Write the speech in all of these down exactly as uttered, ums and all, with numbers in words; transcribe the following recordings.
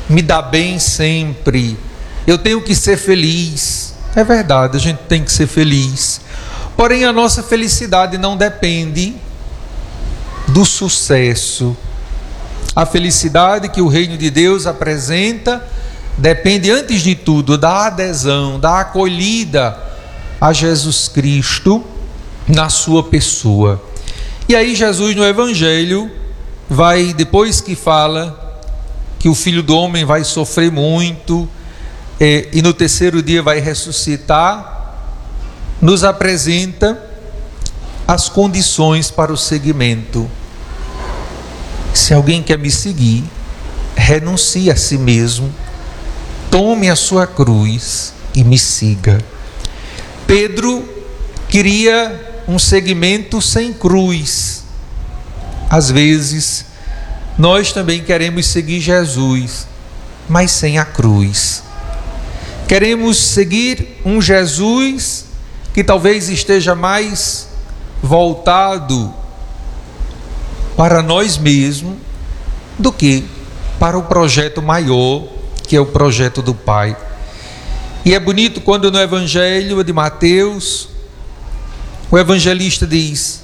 me dá bem sempre, eu tenho que ser feliz. É verdade, a gente tem que ser feliz. Porém, a nossa felicidade não depende do sucesso. A felicidade que o reino de Deus apresenta depende, antes de tudo, da adesão, da acolhida a Jesus Cristo na sua pessoa. E aí Jesus no Evangelho vai, depois que fala que o Filho do Homem vai sofrer muito é, e no terceiro dia vai ressuscitar, nos apresenta as condições para o seguimento. Se alguém quer me seguir, renuncie a si mesmo, tome a sua cruz e me siga. Pedro queria um seguimento sem cruz. Às vezes, nós também queremos seguir Jesus, mas sem a cruz. Queremos seguir um Jesus que talvez esteja mais voltado para nós mesmos do que para o projeto maior, que é o projeto do Pai. E é bonito quando no Evangelho de Mateus, o evangelista diz,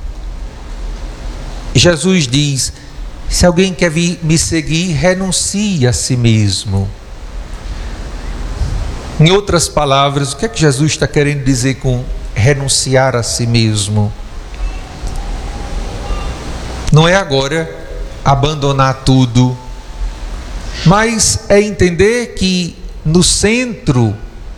Jesus diz, se alguém quer vir me seguir, renuncie a si mesmo. Em outras palavras, o que é que Jesus está querendo dizer com renunciar a si mesmo? Não é agora abandonar tudo, mas é entender que no centro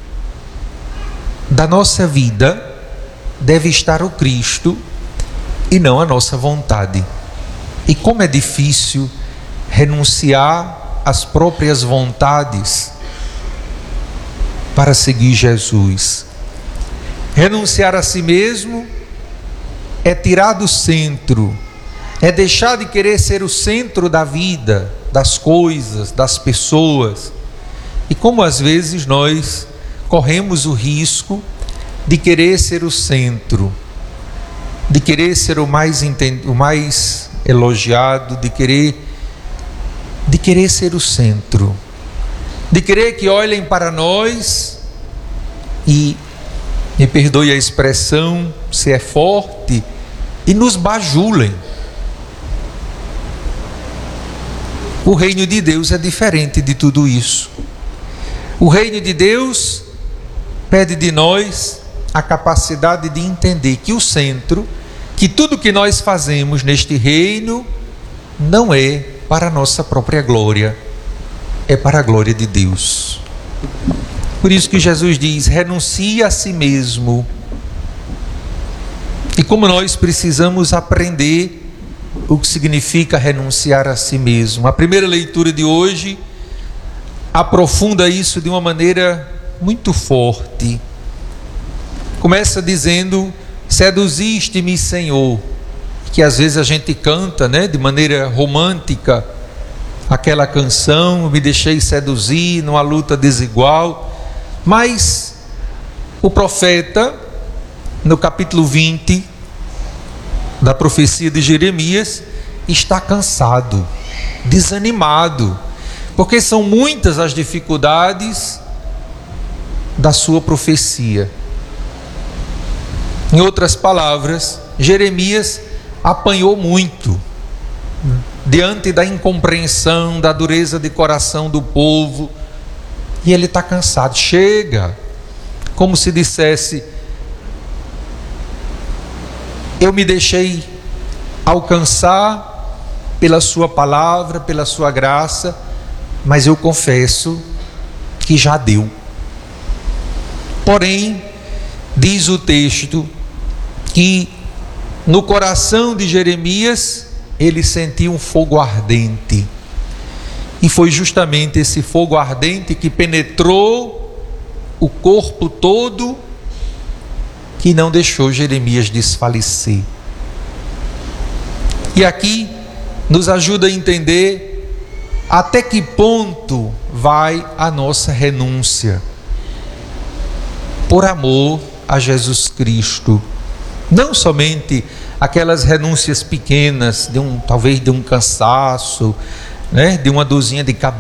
da nossa vida deve estar o Cristo e não a nossa vontade. E como é difícil renunciar às próprias vontades para seguir Jesus. Renunciar a si mesmo é tirar do centro, é deixar de querer ser o centro da vida, das coisas, das pessoas. E como às vezes nós corremos o risco de querer ser o centro, de querer ser o mais, o mais elogiado, de querer, de querer ser o centro, de querer que olhem para nós e, me perdoe a expressão, se é forte, e nos bajulem. O reino de Deus é diferente de tudo isso. O reino de Deus pede de nós a capacidade de entender que o centro, que tudo que nós fazemos neste reino não é para a nossa própria glória, é para a glória de Deus. Por isso que Jesus diz, renuncie a si mesmo. E como nós precisamos aprender o que significa renunciar a si mesmo. A primeira leitura de hoje aprofunda isso de uma maneira muito forte. Começa dizendo, seduziste-me, Senhor, que às vezes a gente canta, né, de maneira romântica, aquela canção, me deixei seduzir numa luta desigual. Mas o profeta, no capítulo vinte da profecia de Jeremias, está cansado, desanimado, porque são muitas as dificuldades da sua profecia. Em outras palavras, Jeremias apanhou muito diante da incompreensão, da dureza de coração do povo, e ele está cansado. Chega, como se dissesse, eu me deixei alcançar pela sua palavra, pela sua graça, mas eu confesso que já deu. Porém, diz o texto que no coração de Jeremias ele sentiu um fogo ardente, e foi justamente esse fogo ardente que penetrou o corpo todo, que não deixou Jeremias desfalecer. E aqui nos ajuda a entender até que ponto vai a nossa renúncia por amor a Jesus Cristo. Não somente aquelas renúncias pequenas, de um, talvez de um cansaço, né, de uma dorzinha de cabeça,